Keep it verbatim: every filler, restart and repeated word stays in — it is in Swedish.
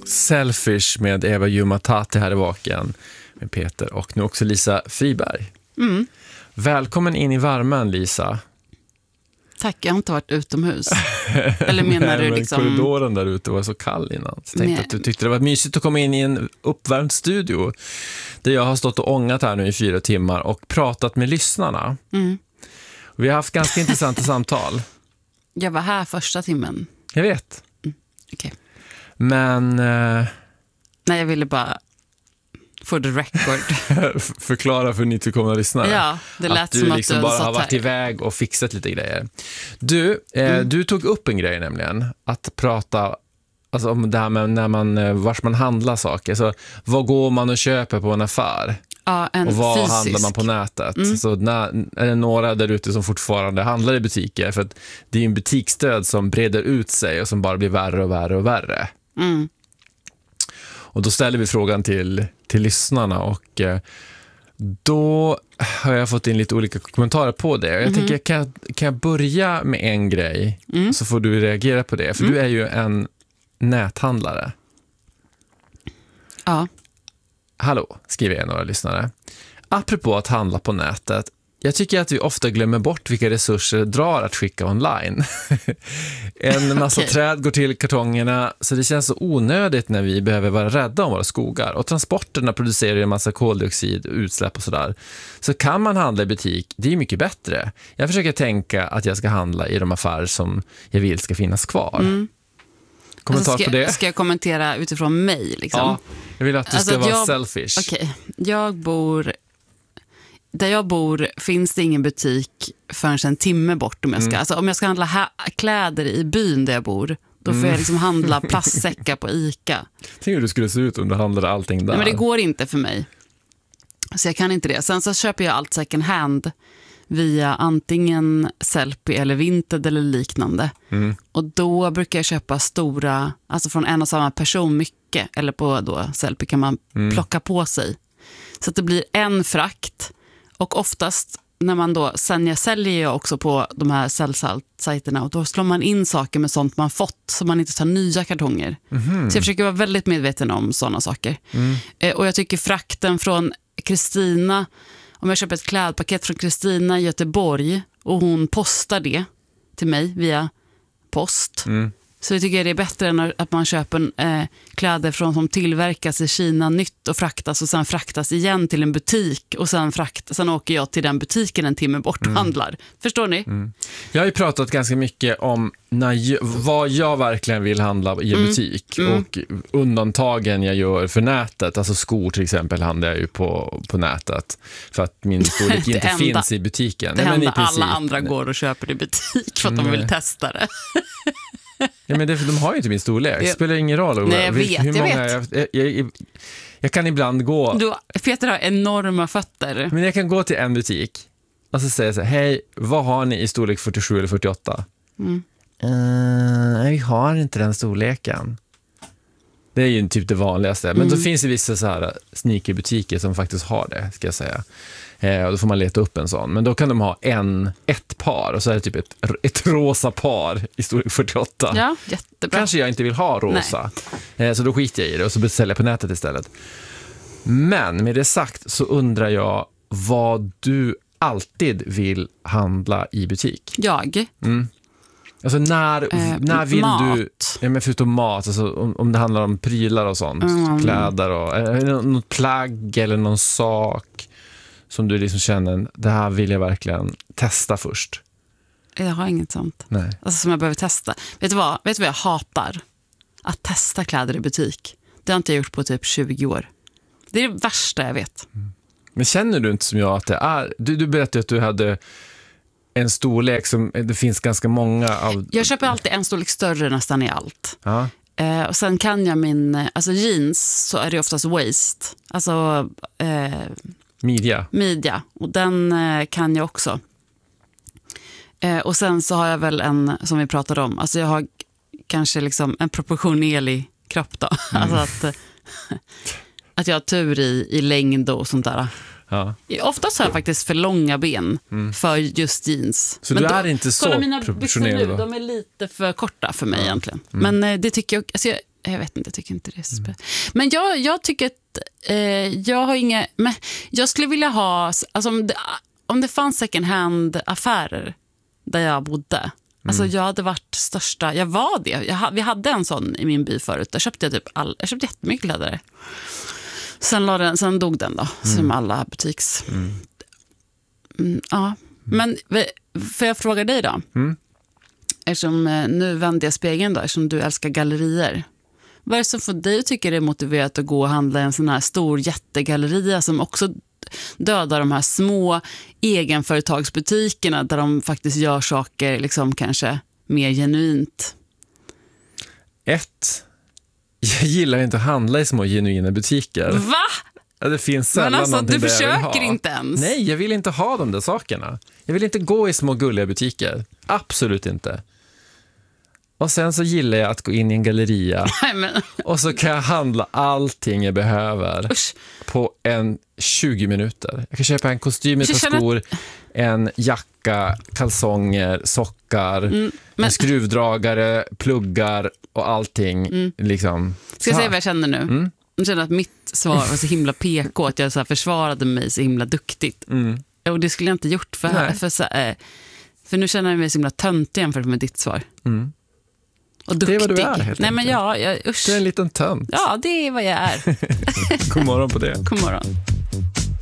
Selfish med Eva Jumatati här i vaken med Peter och nu också Lisa Friberg. Mm. Välkommen in i värmen, Lisa. Tack, jag har inte varit utomhus. Eller menar Nej, du men liksom... korridoren där ute var så kall innan. Så jag tänkte Nej. att du tyckte det var mysigt att komma in i en uppvärmd studio där jag har stått och ångat här nu i fyra timmar och pratat med lyssnarna. Mm. Vi har haft ganska intressanta samtal. Jag var här första timmen. Jag vet. Mm. Okej. Men... Eh... Nej, jag ville bara... For the record. förklara för nytillkomna lyssnare. Ja, det lät att du som liksom att du bara har satt varit här. iväg och fixat lite grejer. Du, eh, Mm. du tog upp en grej nämligen. Att prata alltså, om det här med när man, eh, vars man handlar saker. Så, vad går man och köper på en affär? Ja, en Och vad fysisk. handlar man på nätet? Mm. Så när, är det några där ute som fortfarande handlar i butiker? För att det är ju en butiksdöd som breder ut sig och som bara blir värre och värre och värre. Mm. Och då ställer vi frågan till, till lyssnarna och eh, då har jag fått in lite olika kommentarer på det. Jag Mm-hmm. tänker, kan jag, kan jag börja med en grej Mm. så får du reagera på det. För Mm. du är ju en näthandlare. Ja. Hallå, skriver jag några lyssnare. Apropå att handla på nätet. Jag tycker att vi ofta glömmer bort vilka resurser det drar att skicka online. En massa Okej. träd går till kartongerna så det känns så onödigt när vi behöver vara rädda om våra skogar. Och transporterna producerar en massa koldioxid, utsläpp och sådär. Så kan man handla i butik, det är mycket bättre. Jag försöker tänka att jag ska handla i de affärer som jag vill ska finnas kvar. Mm. Kommentar Alltså, ska, på det? Ska jag kommentera utifrån mig? Liksom? Ja, jag vill att du Alltså ska att vara jag- selfish. Okej, jag bor... Där jag bor finns det ingen butik förrän en timme bort. Om jag ska, Mm. alltså, om jag ska handla ha- kläder i byn där jag bor, då får Mm. jag liksom handla plastsäckar på Ica. Tänk hur det skulle se ut om du handlade allting där. Nej, men det går inte för mig. Så jag kan inte det. Sen så köper jag allt second hand via antingen Sellpy eller Vinted eller liknande. Mm. Och då brukar jag köpa stora, alltså från en och samma person mycket. Eller på då Sellpy kan man Mm. plocka på sig. Så att det blir en frakt. Och oftast när man då, sen jag säljer jag också på de här säljsajterna och då slår man in saker med sånt man fått så man inte tar nya kartonger. Mhm. Så jag försöker vara väldigt medveten om sådana saker. Mm. Eh, och jag tycker frakten från Kristina, om jag köper ett klädpaket från Kristina i Göteborg och hon postar det till mig via post. Mm. Så jag tycker det är bättre än att man köper eh, kläder från som tillverkas i Kina nytt och fraktas och sen fraktas igen till en butik och sen, frakt, sen åker jag till den butiken en timme bort och handlar. Förstår ni? Mm. Jag har ju pratat ganska mycket om när jag, vad jag verkligen vill handla i en butik Mm. och undantagen jag gör för nätet, alltså skor till exempel handlar jag ju på, på nätet för att min storlek Det inte enda- finns i butiken. Det Nej, men i händer princip. alla andra går och köper i butik för att de Nej. vill testa det. Ja, men det, de har ju inte min storlek. Det Ja. spelar ingen roll. Nej, jag Vil- vet, hur jag många, vet. Jag, jag, jag, jag kan ibland gå, Du, Peter har enorma fötter. men jag kan gå till en butik och så säger jag så här, hej, vad har ni i storlek fyrtiosju eller fyrtioåtta? Mm. Uh, vi har inte den storleken. Det är ju typ det vanligaste. Men Mm. då finns det vissa så här sneakerbutiker som faktiskt har det, ska jag säga. Eh, och då får man leta upp en sån. Men då kan de ha en, ett par och så är det typ ett, ett rosa par i storlek fyrtioåtta. Ja, jättebra. Kanske jag inte vill ha rosa. Eh, så då skiter jag i det och så beställer jag på nätet istället. Men med det sagt så undrar jag vad du alltid vill handla i butik. Jag? Mm. Alltså när, Eh, när vill mat. du, ja, men förutom mat, alltså om, om det handlar om prylar och sånt, Mm. kläder och är det något plagg eller någon sak som du liksom känner, det här vill jag verkligen testa först. Jag har inget sånt. Nej. Alltså som jag behöver testa. Vet du vad? Vet du vad jag hatar? Att testa kläder i butik. Det har inte jag gjort på typ tjugo år. Det är det värsta jag vet. Men känner du inte som jag att det är, du, du berättade att du hade en storlek som, det finns ganska många av. Jag köper alltid en storlek större nästan i allt. Ja. Eh, och sen kan jag min, alltså jeans så är det oftast waist. Alltså eh, Midja. midja. Och den eh, kan jag också. Eh, och sen så har jag väl en, som vi pratade om, alltså jag har kanske liksom en proportionerlig kropp då. Mm. Alltså att, eh, att jag har tur i, i längd och sånt där. Ja. Oftast har jag faktiskt för långa ben för just jeans. Så Men du då, är inte så kolla mina byxor proportionerlig nu, då? de är lite för korta för mig egentligen. Men eh, det tycker jag, alltså jag jag vet inte, jag tycker inte det är så spännande. Men jag, jag tycker att eh, jag har inga, men jag skulle vilja ha, alltså om det, om det fanns second hand affärer där jag bodde. Mm. Alltså jag hade varit största, jag var det. Jag, vi hade en sån i min by förut. Där köpte jag typ all, jag köpte jättemycket kläder. Sen, la den, sen dog den då, mm. som alla butiks. Mm. Mm, ja, men får jag fråga dig då? Mm. Eftersom nu vänder jag spegeln då, eftersom du älskar gallerier. Vad är det som får dig att tycka det är motiverat att gå och handla i en sån här stor jättegalleria som också dödar de här små egenföretagsbutikerna där de faktiskt gör saker liksom kanske mer genuint? Ett, jag gillar inte att handla i små genuina butiker. Va? Det finns sällan Men alltså, någonting du där jag vill försöker ha. inte ens. Nej, jag vill inte ha de där sakerna. Jag vill inte gå i små gulliga butiker. Absolut inte. Och sen så gillar jag att gå in i en galleria. Nej, men... och så kan jag handla allting jag behöver. Usch. På en tjugo minuter. Jag kan köpa en kostym, ett par känner... skor, en jacka, kalsonger, sockar, mm, men... en skruvdragare, pluggar och allting. Mm. Liksom. Ska jag säga vad jag känner nu? Mm. Jag känner att mitt svar var så himla P K, att jag så här försvarade mig så himla duktigt. Mm. Och det skulle jag inte gjort för, här, för, så, äh, för nu känner jag mig så himla töntig jämfört med ditt svar. Mm. Och duktig. Det är vad du är, helt Nej, men ja, jag, usch. Du är en liten tönt. Ja, det är vad jag är. God morgon på det. God morgon.